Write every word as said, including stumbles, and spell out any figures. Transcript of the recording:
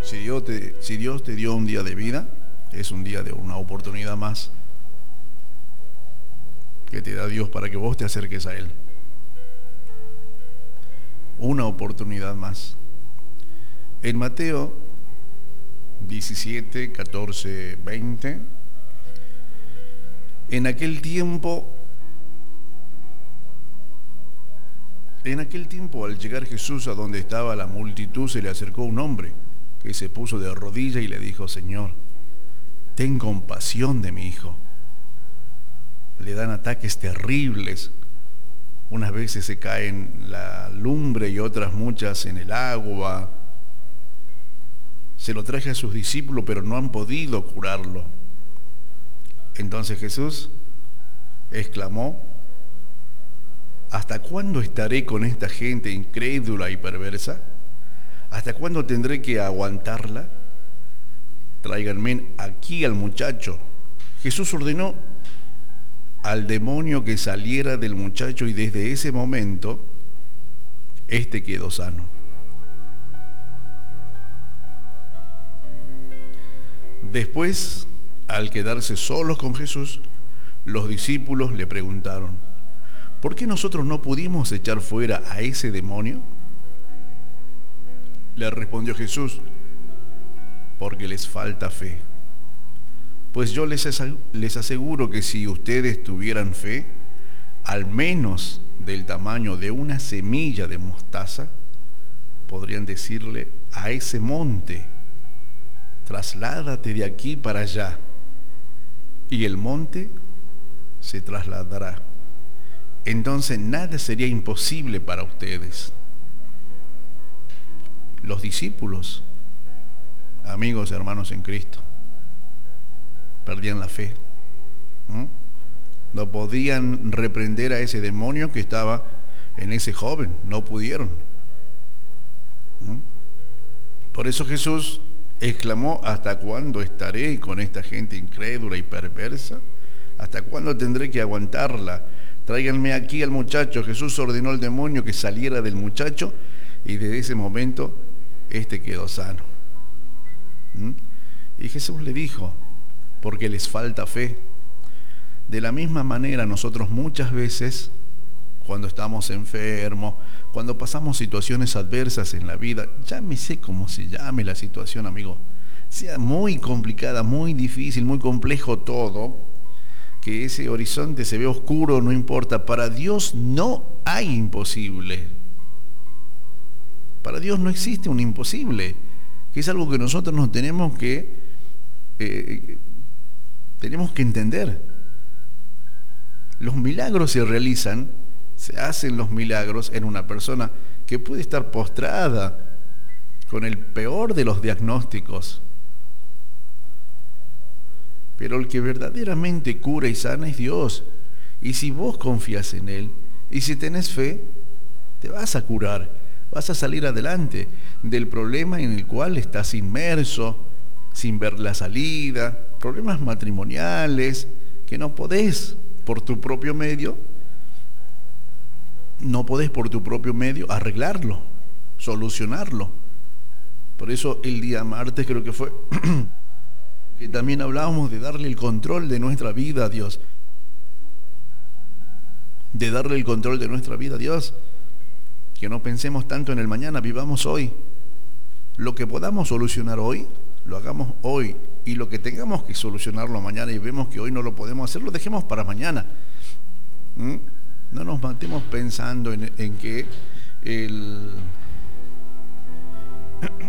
Si Dios te, si Dios te dio un día de vida, es un día de una oportunidad más que te da Dios para que vos te acerques a Él. Una oportunidad más. En Mateo diecisiete, catorce, veinte, en aquel tiempo, en aquel tiempo, al llegar Jesús a donde estaba la multitud, se le acercó un hombre que se puso de rodillas y le dijo: Señor, ten compasión de mi hijo. Le dan ataques terribles. Unas veces se cae en la lumbre y otras muchas en el agua. Se lo traje a sus discípulos, pero no han podido curarlo. Entonces Jesús exclamó: ¿hasta cuándo estaré con esta gente incrédula y perversa? ¿Hasta cuándo tendré que aguantarla? Tráiganme aquí al muchacho. Jesús ordenó al demonio que saliera del muchacho y desde ese momento éste quedó sano. Después, al quedarse solos con Jesús, los discípulos le preguntaron: ¿por qué nosotros no pudimos echar fuera a ese demonio? Le respondió Jesús: porque les falta fe. Pues yo les aseguro que si ustedes tuvieran fe, al menos del tamaño de una semilla de mostaza, podrían decirle a ese monte: trasládate de aquí para allá, y el monte se trasladará. Entonces nada sería imposible para ustedes. Los discípulos, amigos, hermanos en Cristo, perdían la fe. ¿Mm? No podían reprender a ese demonio que estaba en ese joven, no pudieron. ¿Mm? Por eso Jesús exclamó: ¿hasta cuándo estaré con esta gente incrédula y perversa? ¿Hasta cuándo tendré que aguantarla? Tráiganme aquí al muchacho. Jesús ordenó al demonio que saliera del muchacho y desde ese momento éste quedó sano. ¿Mm? Y Jesús le dijo: porque les falta fe. De la misma manera, nosotros muchas veces, cuando estamos enfermos, cuando pasamos situaciones adversas en la vida, llámese como se llame la situación, amigo, sea muy complicada, muy difícil, muy complejo todo, que ese horizonte se ve oscuro, no importa. Para Dios no hay imposible. Para Dios no existe un imposible, que es algo que nosotros nos tenemos que eh, tenemos que entender. Los milagros se realizan, se hacen los milagros en una persona que puede estar postrada con el peor de los diagnósticos. Pero el que verdaderamente cura y sana es Dios. Y si vos confías en Él, y si tenés fe, te vas a curar, vas a salir adelante del problema en el cual estás inmerso, sin ver la salida, problemas matrimoniales que no podés por tu propio medio, no podés por tu propio medio arreglarlo, solucionarlo. Por eso el día martes creo que fue que también hablábamos de darle el control de nuestra vida a Dios, de darle el control de nuestra vida a Dios, que no pensemos tanto en el mañana, vivamos hoy. Lo que podamos solucionar hoy, lo hagamos hoy, y lo que tengamos que solucionarlo mañana y vemos que hoy no lo podemos hacer, lo dejemos para mañana. ¿Mm? No nos matemos pensando en, en que el